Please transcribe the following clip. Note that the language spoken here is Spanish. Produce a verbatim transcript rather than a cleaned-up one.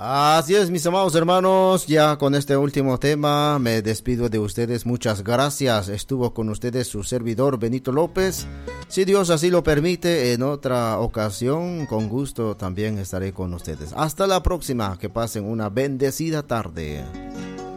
Así es, mis amados hermanos, ya con este último tema me despido de ustedes. Muchas gracias. Estuvo con ustedes su servidor Benito López. Si Dios así lo permite, en otra ocasión, con gusto también estaré con ustedes. Hasta la próxima. Que pasen una bendecida tarde.